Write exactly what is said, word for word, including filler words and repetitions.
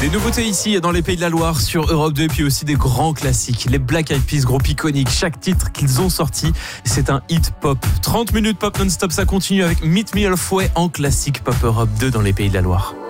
Des nouveautés ici dans les Pays de la Loire sur Europe deux et puis aussi des grands classiques. Les Black Eyed Peas, groupe iconique. Chaque titre qu'ils ont sorti, c'est un hit pop. trente minutes pop non-stop, ça continue avec Meet Me Halfway en classique pop Europe deux dans les Pays de la Loire.